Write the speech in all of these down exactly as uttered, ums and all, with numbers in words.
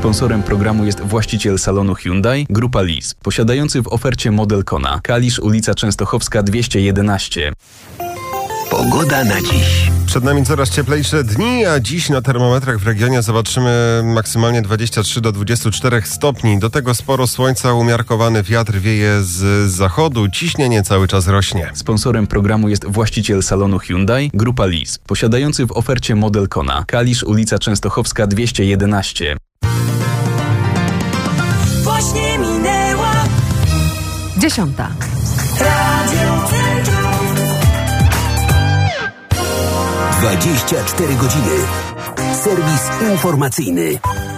Sponsorem programu jest właściciel salonu Hyundai, Grupa Lease, posiadający w ofercie model Kona. Kalisz, ulica Częstochowska dwieście jedenaście. Pogoda na dziś. Przed nami coraz cieplejsze dni, a dziś na termometrach w regionie zobaczymy maksymalnie dwadzieścia trzy do dwudziestu czterech stopni. Do tego sporo słońca, umiarkowany wiatr wieje z zachodu, ciśnienie cały czas rośnie. Sponsorem programu jest właściciel salonu Hyundai, Grupa Lease, posiadający w ofercie model Kona. Kalisz, ulica Częstochowska dwieście jedenaście. Właśnie minęła dziesiąta. Radio Centrum. dwadzieścia cztery godziny. Serwis informacyjny.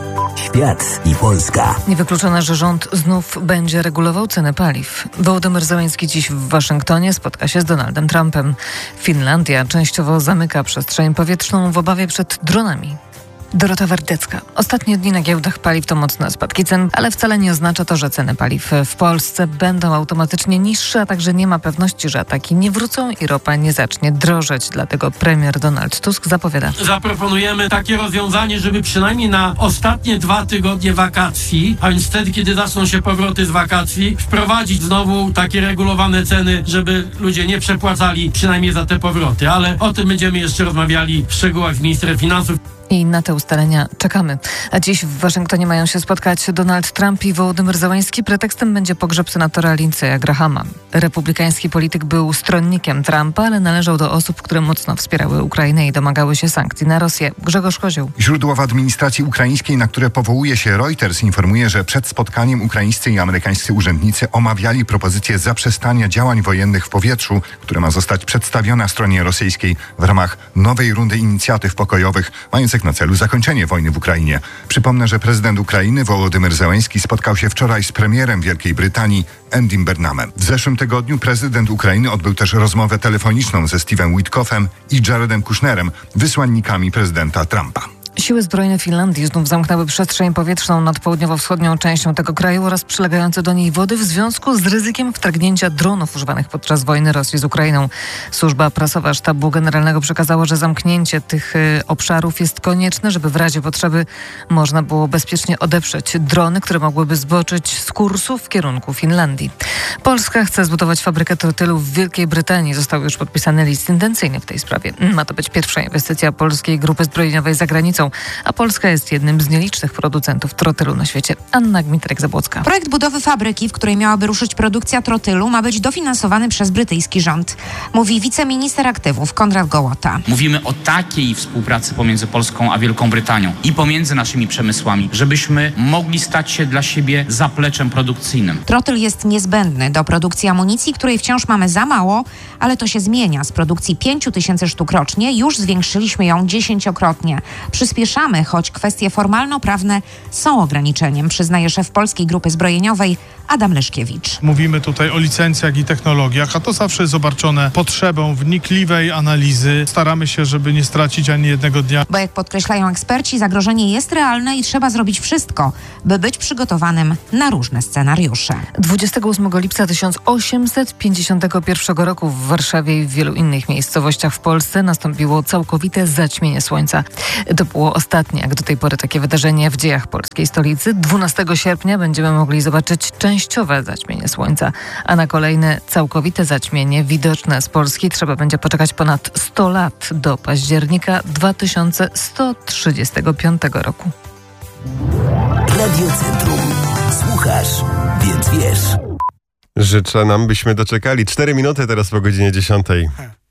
Świat i Polska. Niewykluczone, że rząd znów będzie regulował ceny paliw. Wołodymyr Zełenski dziś w Waszyngtonie spotka się z Donaldem Trumpem. Finlandia częściowo zamyka przestrzeń powietrzną w obawie przed dronami. Dorota Wardecka. Ostatnie dni na giełdach paliw to mocne spadki cen, ale wcale nie oznacza to, że ceny paliw w Polsce będą automatycznie niższe, a także nie ma pewności, że ataki nie wrócą i ropa nie zacznie drożeć. Dlatego premier Donald Tusk zapowiada. Zaproponujemy takie rozwiązanie, żeby przynajmniej na ostatnie dwa tygodnie wakacji, a więc wtedy, kiedy zaczną się powroty z wakacji, wprowadzić znowu takie regulowane ceny, żeby ludzie nie przepłacali przynajmniej za te powroty. Ale o tym będziemy jeszcze rozmawiali w szczegółach z ministrem finansów. I na te ustalenia czekamy. A dziś w Waszyngtonie mają się spotkać Donald Trump i Wołodymyr Zełenski. Pretekstem będzie pogrzeb senatora Lindsey'a Grahama. Republikański polityk był stronnikiem Trumpa, ale należał do osób, które mocno wspierały Ukrainę i domagały się sankcji na Rosję. Grzegorz Kozioł. Źródło w administracji ukraińskiej, na które powołuje się Reuters, informuje, że przed spotkaniem ukraińscy i amerykańscy urzędnicy omawiali propozycję zaprzestania działań wojennych w powietrzu, które ma zostać przedstawiona stronie rosyjskiej w ramach nowej rundy inicjatyw pokojowych, mających na celu zakończenie wojny w Ukrainie. Przypomnę, że prezydent Ukrainy Wołodymyr Zełenski spotkał się wczoraj z premierem Wielkiej Brytanii Andym Burnhamem. W zeszłym tygodniu prezydent Ukrainy odbył też rozmowę telefoniczną ze Steve'em Witkoffem i Jaredem Kushnerem, wysłannikami prezydenta Trumpa. Siły zbrojne Finlandii znów zamknęły przestrzeń powietrzną nad południowo-wschodnią częścią tego kraju oraz przylegające do niej wody w związku z ryzykiem wtargnięcia dronów używanych podczas wojny Rosji z Ukrainą. Służba prasowa Sztabu Generalnego przekazała, że zamknięcie tych y, obszarów jest konieczne, żeby w razie potrzeby można było bezpiecznie odeprzeć drony, które mogłyby zboczyć z kursu w kierunku Finlandii. Polska chce zbudować fabrykę trotylu w Wielkiej Brytanii. Został już podpisany list intencyjny w tej sprawie. Ma to być pierwsza inwestycja polskiej grupy zbrojeniowej za granicą, a Polska jest jednym z nielicznych producentów trotylu na świecie. Anna Gmitrek-Zabłocka. Projekt budowy fabryki, w której miałaby ruszyć produkcja trotylu, ma być dofinansowany przez brytyjski rząd, mówi wiceminister aktywów Konrad Gołota. Mówimy o takiej współpracy pomiędzy Polską a Wielką Brytanią i pomiędzy naszymi przemysłami, żebyśmy mogli stać się dla siebie zapleczem produkcyjnym. Trotyl jest niezbędny do produkcji amunicji, której wciąż mamy za mało, ale to się zmienia. Z produkcji pięciu tysięcy sztuk rocznie już zwiększyliśmy ją dziesięciokrotnie. Przyspieszamy, choć kwestie formalno-prawne są ograniczeniem, przyznaje szef Polskiej Grupy Zbrojeniowej Adam Leszkiewicz. Mówimy tutaj o licencjach i technologiach, a to zawsze jest obarczone potrzebą wnikliwej analizy. Staramy się, żeby nie stracić ani jednego dnia. Bo jak podkreślają eksperci, zagrożenie jest realne i trzeba zrobić wszystko, by być przygotowanym na różne scenariusze. dwudziestego ósmego lipca tysiąc osiemset pięćdziesiątego pierwszego roku w Warszawie i w wielu innych miejscowościach w Polsce nastąpiło całkowite zaćmienie słońca. To było ostatnie, jak do tej pory, takie wydarzenie w dziejach polskiej stolicy. dwunastego sierpnia będziemy mogli zobaczyć częściowe zaćmienie słońca, a na kolejne całkowite zaćmienie widoczne z Polski trzeba będzie poczekać ponad sto lat, do października dwa tysiące sto trzydziestego piątego roku. Radio Centrum. Słuchasz, więc wiesz. Życzę nam, byśmy doczekali. Cztery minuty teraz po godzinie dziesiątej.